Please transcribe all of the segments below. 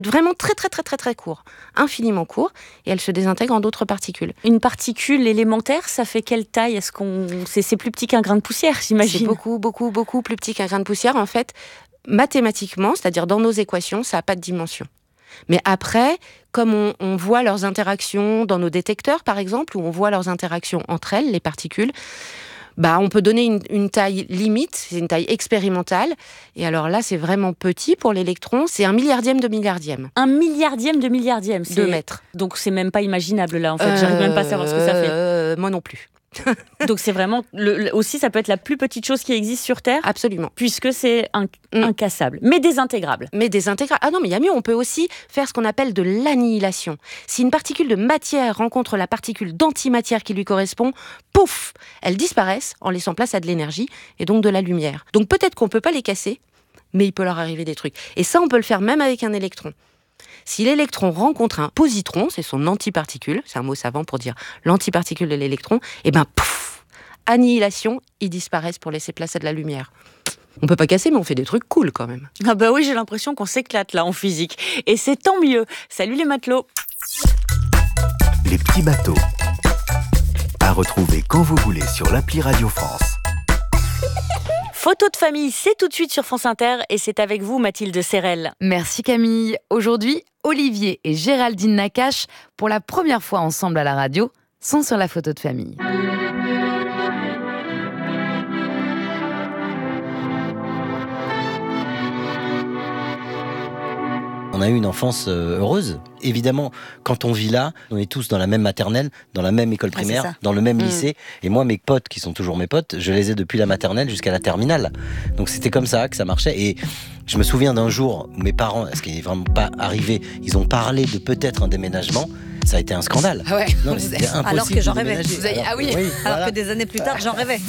Vraiment très très très très très court, infiniment court, et elle se désintègre en d'autres particules. Une particule élémentaire, ça fait quelle taille ? C'est plus petit qu'un grain de poussière, j'imagine. C'est beaucoup plus petit qu'un grain de poussière. En fait, mathématiquement, c'est-à-dire dans nos équations, ça n'a pas de dimension. Mais après, comme on voit leurs interactions dans nos détecteurs, par exemple, où on voit leurs interactions entre elles, les particules, on peut donner une taille limite, c'est une taille expérimentale. Et alors là, c'est vraiment petit pour l'électron, c'est 1/1000 de milliardième. 1/1000 de milliardième, c'est 2 mètres. Donc c'est même pas imaginable là, en fait. J'arrive même pas à savoir ce que ça fait. Moi non plus. Donc c'est vraiment aussi ça peut être la plus petite chose qui existe sur Terre. Absolument. Puisque c'est incassable, mais désintégrable. Ah non, mais il y a mieux, on peut aussi faire ce qu'on appelle de l'annihilation. Si une particule de matière rencontre la particule d'antimatière qui lui correspond, pouf, elles disparaissent en laissant place à de l'énergie et donc de la lumière. Donc peut-être qu'on peut pas les casser, mais il peut leur arriver des trucs. Et ça, on peut le faire même avec un électron. Si l'électron rencontre un positron, c'est son antiparticule, c'est un mot savant pour dire l'antiparticule de l'électron, et pouf, annihilation, ils disparaissent pour laisser place à de la lumière. On peut pas casser, mais on fait des trucs cool quand même. Ah bah oui, j'ai l'impression qu'on s'éclate là en physique. Et c'est tant mieux. Salut les matelots. Les petits bateaux. À retrouver quand vous voulez sur l'appli Radio France. Photo de famille, c'est tout de suite sur France Inter et c'est avec vous Mathilde Serrel. Merci Camille. Aujourd'hui, Olivier et Géraldine Nakache, pour la première fois ensemble à la radio, sont sur la photo de famille. On a eu une enfance heureuse. Évidemment, quand on vit là, on est tous dans la même maternelle, dans la même école primaire, dans le même lycée. Et moi, mes potes, qui sont toujours mes potes, je les ai depuis la maternelle jusqu'à la terminale. Donc c'était comme ça que ça marchait. Et je me souviens d'un jour où mes parents, ce qui n'est vraiment pas arrivé, ils ont parlé de peut-être un déménagement. Ça a été un scandale. Ah ouais. Non, c'était impossible. Alors que j'en rêvais. Ah oui. Alors que des années plus tard, j'en rêvais.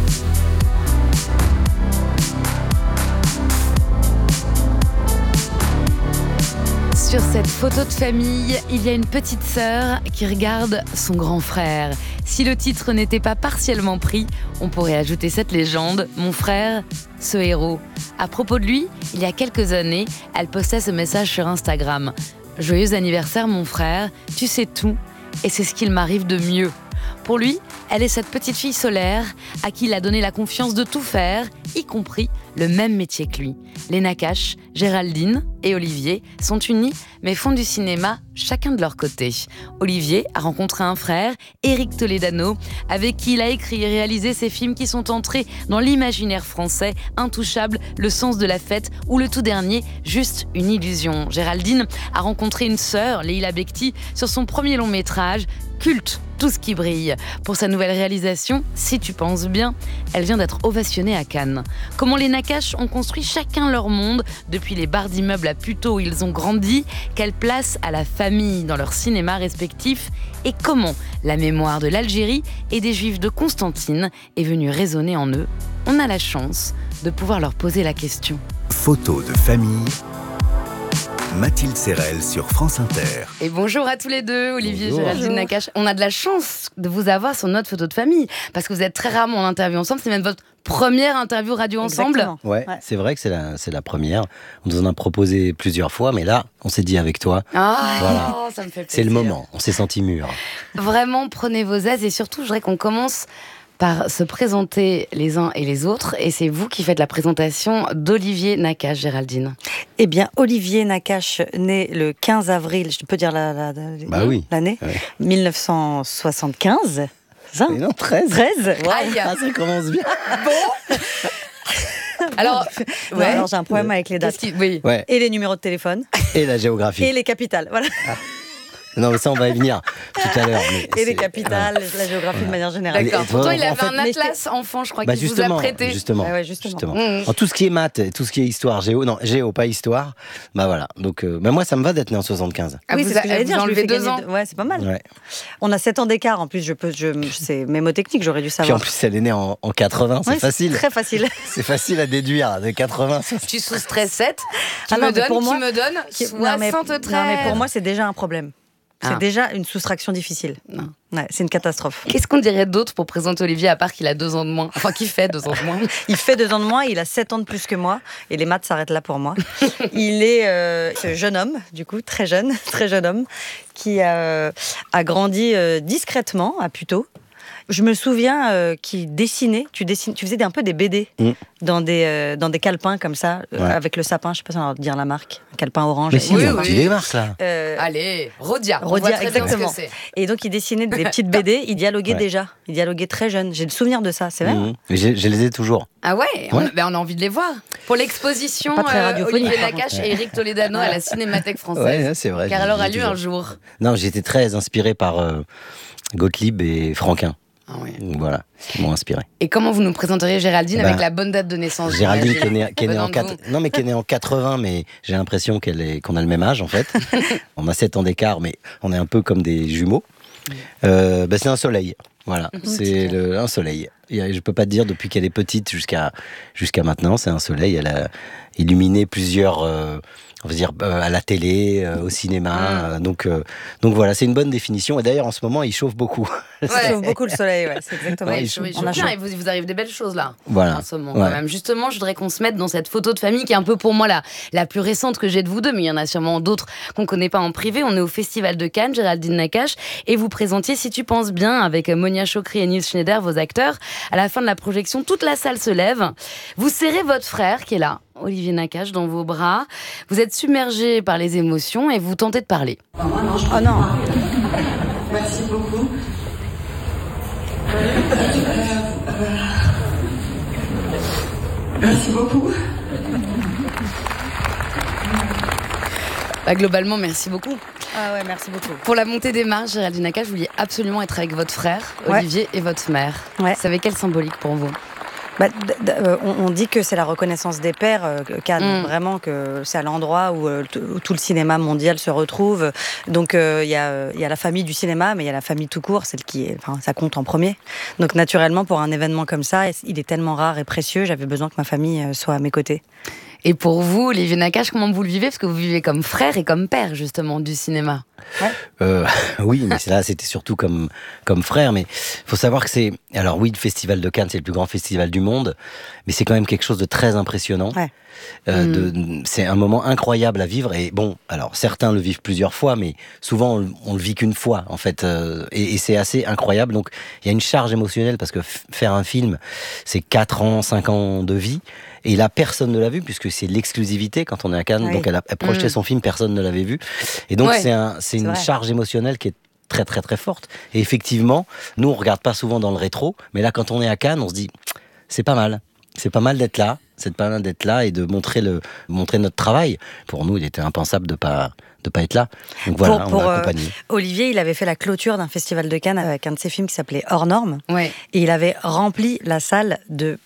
Sur cette photo de famille, il y a une petite sœur qui regarde son grand frère. Si le titre n'était pas partiellement pris, on pourrait ajouter cette légende, mon frère, ce héros. À propos de lui, il y a quelques années, elle postait ce message sur Instagram. « Joyeux anniversaire mon frère, tu sais tout, et c'est ce qu'il m'arrive de mieux. » Pour lui, elle est cette petite fille solaire à qui il a donné la confiance de tout faire, y compris le même métier que lui. Les Nakache, Géraldine et Olivier sont unis mais font du cinéma chacun de leur côté. Olivier a rencontré un frère, Éric Toledano, avec qui il a écrit et réalisé ces films qui sont entrés dans l'imaginaire français, Intouchable, Le sens de la fête ou le tout dernier, Juste une illusion. Géraldine a rencontré une sœur, Leila Bekti, sur son premier long métrage, culte, Tout ce qui brille. Pour sa nouvelle réalisation, Si tu penses bien, elle vient d'être ovationnée à Cannes. Comment les Nakache ont construit chacun leur monde, depuis les bars d'immeubles à Puteaux où ils ont grandi, quelle place à la famille dans leur cinéma respectif, et comment la mémoire de l'Algérie et des Juifs de Constantine est venue résonner en eux. On a la chance de pouvoir leur poser la question. Photo de famille. Mathilde Serrel sur France Inter. Et bonjour à tous les deux, Olivier et Géraldine Nakache. On a de la chance de vous avoir sur notre photo de famille, parce que vous êtes très rarement en interview ensemble. C'est même votre première interview radio ensemble. Ouais, c'est vrai que c'est la première. On nous en a proposé plusieurs fois, mais là, on s'est dit avec toi. Voilà. Ça me fait plaisir. C'est le moment, on s'est sentis mûrs. Vraiment, prenez vos aises et surtout, je voudrais qu'on commence par se présenter les uns et les autres. Et c'est vous qui faites la présentation d'Olivier Nakache, Géraldine. Eh bien, Olivier Nakache, né le 15 avril, je peux dire l'année, 1975. Ça Mais non, 13. 13. Aïe. Ah, ça commence bien. Bon. Alors, Alors j'ai un problème avec les dates. Oui. Ouais. Et les numéros de téléphone. Et la géographie. Et les capitales. Voilà. Non, mais ça, on va y venir tout à l'heure. Et les capitales, la géographie de manière générale. D'accord. Et Pourtant, il avait en fait, un atlas enfant, je crois, qu'il vous a prêté. Justement. En tout ce qui est maths, tout ce qui est histoire, géo, pas histoire, voilà. Donc, moi, ça me va d'être né en 75. Oui, c'est ce que j'allais dire. Vous enlevez 2 ans. Ouais, c'est pas mal. Ouais. On a 7 ans d'écart. En plus, c'est mémotechnique, j'aurais dû Puis savoir. en plus, elle est née en 80, c'est facile. Très facile. C'est facile à déduire, de 80. Tu soustrais 7, qui Ah non, me mais pour moi- donne 73. Non, mais pour moi, c'est déjà un problème. C'est déjà une soustraction difficile. Non. Ouais, c'est une catastrophe. Qu'est-ce qu'on dirait d'autre pour présenter Olivier, à part qu'il a 2 ans de moins? Enfin, qu'il fait 2 ans de moins. Il fait 2 ans de moins, il a 7 ans de plus que moi, et les maths s'arrêtent là pour moi. Il est ce jeune homme, du coup, très jeune homme, qui a grandi discrètement à Puteaux. Je me souviens qu'il dessinait, tu faisais un peu des BD dans des calepins comme ça, avec le sapin, je sais pas si on va dire la marque, un calepin orange. Mais si, il est marque là. Allez, Rodia, exactement. Ce que c'est. Et donc il dessinait des petites BD, il dialoguait déjà, il dialoguait très jeune. J'ai le souvenir de ça, c'est vrai. Mais je les ai toujours. Ah ouais, on a envie de les voir. Pour l'exposition, pas très radiophonique, Olivier Nakache et Eric Toledano à la Cinémathèque française. Ouais, c'est vrai. Car elle aura lieu un jour. Non, j'étais très inspiré par Gottlieb et Franquin. Ah oui. Voilà, qui m'ont inspiré. Et comment vous nous présenteriez Géraldine avec la bonne date de naissance? Géraldine qui est née en 80, mais j'ai l'impression qu'on a le même âge en fait. On a 7 ans d'écart, mais on est un peu comme des jumeaux. C'est un soleil. Voilà, c'est un soleil. Je peux pas te dire depuis qu'elle est petite jusqu'à maintenant, c'est un soleil. Elle a illuminé plusieurs, on va dire, à la télé, au cinéma. Donc voilà, c'est une bonne définition. Et d'ailleurs, en ce moment, il chauffe beaucoup. Il chauffe beaucoup le soleil, c'est exactement. Il chauffe bien, et vous arrive des belles choses là. Voilà. En ce moment, quand même. Justement, je voudrais qu'on se mette dans cette photo de famille qui est un peu pour moi la plus récente que j'ai de vous deux, mais il y en a sûrement d'autres qu'on connaît pas en privé. On est au Festival de Cannes, Géraldine Nakache, et vous présentiez Si tu penses bien avec Monia Chokri et Nils Schneider, vos acteurs. À la fin de la projection, toute la salle se lève. Vous serrez votre frère qui est là, Olivier Nakache, dans vos bras. Vous êtes submergé par les émotions et vous tentez de parler. Oh non. Merci beaucoup. Merci beaucoup. Globalement, merci beaucoup. Ah ouais, merci beaucoup. Pour la montée des marches, Géraldine Nakache, vous vouliez absolument être avec votre frère, Olivier, et votre mère. Ouais. Ça avait quelle symbolique pour vous? On dit que c'est la reconnaissance des pères, Cannes, vraiment que c'est à l'endroit où tout le cinéma mondial se retrouve. Donc il y a la famille du cinéma, mais il y a la famille tout court, celle ça compte en premier. Donc naturellement, pour un événement comme ça, il est tellement rare et précieux, j'avais besoin que ma famille soit à mes côtés. Et pour vous, Olivier Nakache, comment vous le vivez? Parce que vous vivez comme frère et comme père, justement, du cinéma. Oui, mais là, c'était surtout comme frère. Mais faut savoir que alors oui, le Festival de Cannes, c'est le plus grand festival du monde, mais c'est quand même quelque chose de très impressionnant. Ouais. C'est un moment incroyable à vivre. Et bon, alors certains le vivent plusieurs fois, mais souvent on le vit qu'une fois, en fait. Et c'est assez incroyable. Donc il y a une charge émotionnelle parce que faire un film, c'est 4 ans, 5 ans de vie. Et là, personne ne l'a vu, puisque c'est l'exclusivité quand on est à Cannes. Oui. Donc elle projetait son film, personne ne l'avait vu. Et donc c'est une charge émotionnelle qui est très très très forte. Et effectivement, nous on regarde pas souvent dans le rétro, mais là quand on est à Cannes, on se dit c'est pas mal d'être là, et de montrer notre travail. Pour nous, il était impensable de pas être là. Donc voilà, on l'a accompagné. Olivier, il avait fait la clôture d'un festival de Cannes avec un de ses films qui s'appelait Hors Normes. Ouais. Et il avait rempli la salle de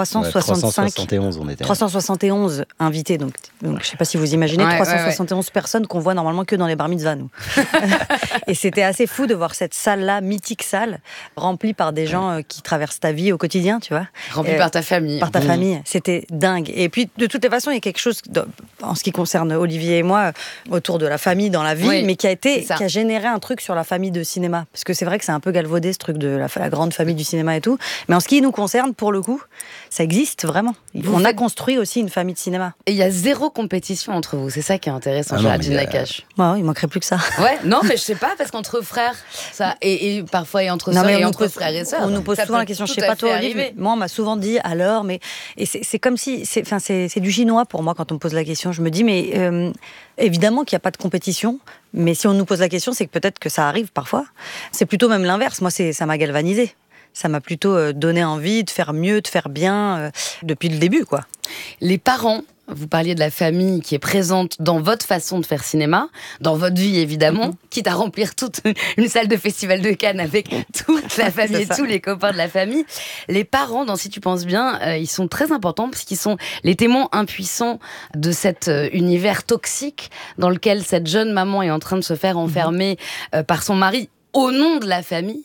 371 invités, donc je ne sais pas si vous imaginez, 371 personnes qu'on voit normalement que dans les bar mitzvahs, nous. Et c'était assez fou de voir cette salle-là, mythique salle, remplie par des gens qui traversent ta vie au quotidien, tu vois. Remplie par ta famille. Par ta famille, c'était dingue. Et puis, de toutes les façons, il y a quelque chose, en ce qui concerne Olivier et moi, autour de la famille dans la vie, mais qui a généré un truc sur la famille de cinéma. Parce que c'est vrai que c'est un peu galvaudé, ce truc de la grande famille du cinéma et tout. Mais en ce qui nous concerne, pour le coup, ça existe vraiment. On a construit aussi une famille de cinéma. Et il y a 0 compétition entre vous, c'est ça qui est intéressant, Géraldine Nakache. Il manquerait plus que ça. Ouais, non, mais je sais pas, parce qu'entre frères, ça, et parfois et entre sœurs et entre frères et sœurs. On nous pose souvent la question, je sais pas toi, Olivier, mais moi on m'a souvent dit alors, mais et c'est comme si, c'est du chinois pour moi quand on me pose la question. Je me dis, mais évidemment qu'il n'y a pas de compétition, mais si on nous pose la question, c'est que peut-être que ça arrive parfois. C'est plutôt même l'inverse. Moi, ça m'a galvanisé. Ça m'a plutôt donné envie de faire mieux, de faire bien, depuis le début, quoi. Les parents, vous parliez de la famille qui est présente dans votre façon de faire cinéma, dans votre vie évidemment, quitte à remplir toute une salle de festival de Cannes avec toute la famille et tous les copains de la famille. Les parents, dans Si tu penses bien, ils sont très importants parce qu'ils sont les témoins impuissants de cet univers toxique dans lequel cette jeune maman est en train de se faire enfermer par son mari au nom de la famille.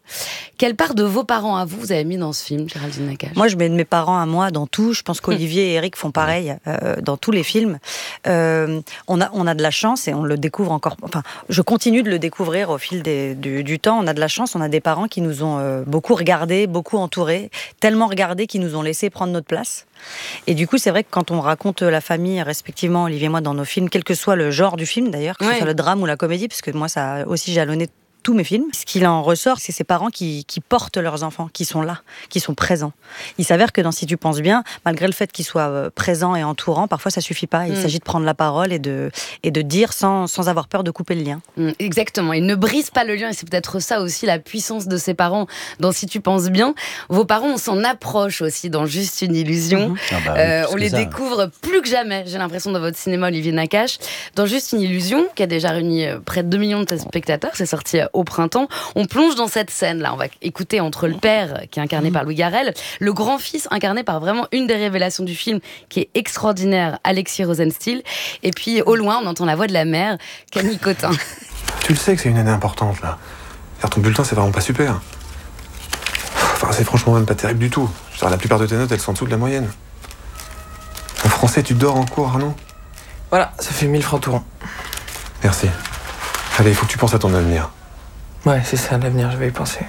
Quelle part de vos parents à vous avez mis dans ce film, Géraldine Nakache? Moi, je mets de mes parents à moi dans tout. Je pense qu'Olivier et Eric font pareil dans tous les films. On a de la chance et on le découvre encore. Enfin, je continue de le découvrir au fil du temps. On a de la chance. On a des parents qui nous ont beaucoup regardés, beaucoup entourés, tellement regardés qu'ils nous ont laissé prendre notre place. Et du coup, c'est vrai que quand on raconte la famille, respectivement, Olivier et moi, dans nos films, quel que soit le genre du film d'ailleurs, que ce soit le drame ou la comédie, parce que moi, ça a aussi jalonné tous mes films. Ce qu'il en ressort, c'est ces parents qui portent leurs enfants, qui sont là, qui sont présents. Il s'avère que dans Si tu penses bien, malgré le fait qu'ils soient présents et entourants, parfois ça suffit pas. Il s'agit de prendre la parole et de dire sans avoir peur de couper le lien. Exactement. Ils ne brisent pas le lien et c'est peut-être ça aussi la puissance de ses parents dans Si tu penses bien. Vos parents, on s'en approche aussi dans Juste une illusion. On les découvre plus que jamais, j'ai l'impression, dans votre cinéma, Olivier Nakache. Dans Juste une illusion, qui a déjà réuni près de 2 millions de spectateurs, c'est sorti au printemps. On plonge dans cette scène-là. On va écouter entre le père, qui est incarné par Louis Garrel, le grand-fils, incarné par vraiment une des révélations du film, qui est extraordinaire, Alexis Rosenstiel. Et puis, au loin, on entend la voix de la mère, Camille Cotin. Tu le sais que c'est une année importante, là. Faire ton bulletin, c'est vraiment pas super. Enfin, c'est franchement même pas terrible du tout. Je veux dire, la plupart de tes notes, elles sont en dessous de la moyenne. En français, tu dors en cours, Arnaud? Voilà, ça fait 1000 francs tout rond. Merci. Allez, il faut que tu penses à ton avenir. Ouais, c'est ça, l'avenir, je vais y penser.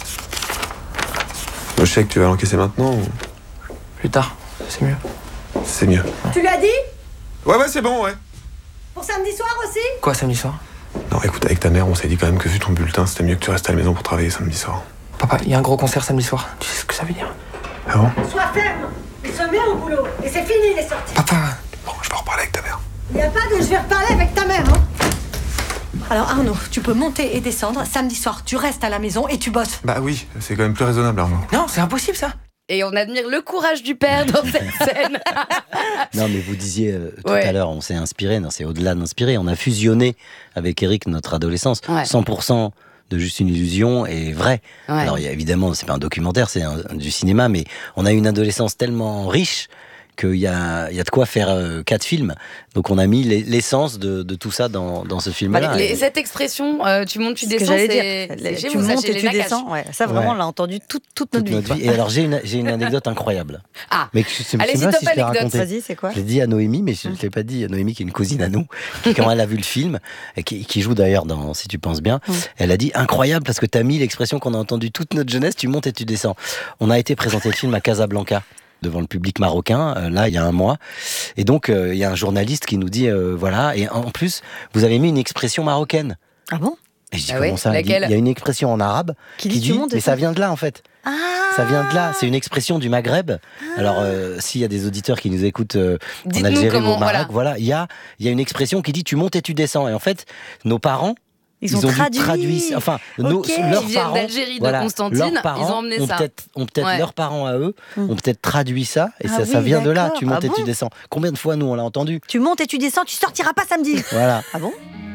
Je sais que tu vas l'encaisser maintenant ou... Plus tard, c'est mieux. C'est mieux. Tu l'as dit? Ouais, c'est bon, ouais. Pour samedi soir aussi? Quoi, samedi soir? Non, écoute, avec ta mère, on s'est dit quand même que vu ton bulletin, c'était mieux que tu restes à la maison pour travailler samedi soir. Papa, il y a un gros concert samedi soir. Tu sais ce que ça veut dire? Ah bon? Sois ferme. Ils sont bien au boulot. Et c'est fini les sorties. Papa! Bon, je vais reparler avec ta mère. Il n'y a pas de je vais reparler avec ta mère, hein. Alors Arnaud, tu peux monter et descendre. Samedi soir, tu restes à la maison et tu bosses. Bah oui, c'est quand même plus raisonnable, Arnaud. Non, c'est impossible ça! Et on admire le courage du père dans cette scène. Non, mais vous disiez tout à l'heure, on s'est inspiré. Non, c'est au-delà d'inspirer. On a fusionné avec Eric notre adolescence. 100% de Juste une illusion est vrai. Alors, évidemment, c'est pas un documentaire, c'est du cinéma, mais on a une adolescence tellement riche qu'il y a de quoi faire 4 films. Donc on a mis l'essence de tout ça dans ce film-là. Cette expression, tu montes, tu descends, tu montes et tu descends. Ouais, ça vraiment, on l'a entendu toute notre vie. Et alors j'ai une anecdote incroyable. Ah, mais je sais pas si je l'ai raconté. Vas-y, c'est quoi? Je l'ai dit à Noémie, mais je ne l'ai pas dit à Noémie, qui est une cousine à nous, qui quand elle a vu le film, et qui joue d'ailleurs dans Si tu penses bien, elle a dit incroyable parce que tu as mis l'expression qu'on a entendue toute notre jeunesse, tu montes et tu descends. On a été présenter le film à Casablanca, devant le public marocain, là, il y a un mois. Et donc, il y a un journaliste qui nous dit, voilà, et en plus, vous avez mis une expression marocaine. Ah bon? Et je dis, comment ça? Il y a une expression en arabe qui dit mais ça vient de là, en fait. Ça vient de là, c'est une expression du Maghreb. Alors, s'il y a des auditeurs qui nous écoutent en Algérie ou au Maroc, voilà, il y a une expression qui dit tu montes et tu descends. Et en fait, nos parents, ils ont traduit, enfin, leurs parents, d'Algérie, de Constantine, ils ont emmené ça. Peut-être leurs parents à eux ont peut-être traduit ça, et ça vient de là. Tu montes et tu descends. Combien de fois nous on l'a entendu? Tu montes et tu descends, tu sortiras pas samedi. Voilà. Ah bon?